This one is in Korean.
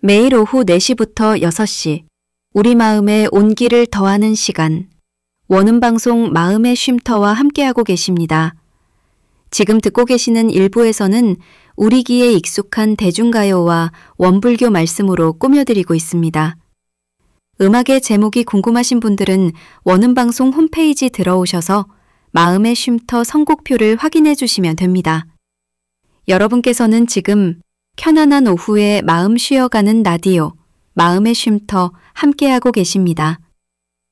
매일 오후 4시부터 6시, 우리 마음에 온기를 더하는 시간, 원음방송 마음의 쉼터와 함께하고 계십니다. 지금 듣고 계시는 일부에서는 우리 귀에 익숙한 대중가요와 원불교 말씀으로 꾸며드리고 있습니다. 음악의 제목이 궁금하신 분들은 원음방송 홈페이지 들어오셔서 마음의 쉼터 선곡표를 확인해 주시면 됩니다. 여러분께서는 지금 편안한 오후에 마음 쉬어가는 라디오, 마음의 쉼터 함께하고 계십니다.